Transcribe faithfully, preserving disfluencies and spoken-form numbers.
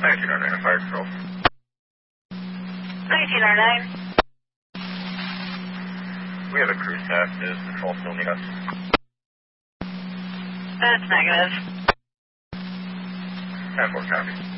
nineteen oh nine, fire control. nineteen oh nine. We have a cruise test. Is control still need us? That's negative. ten four copy.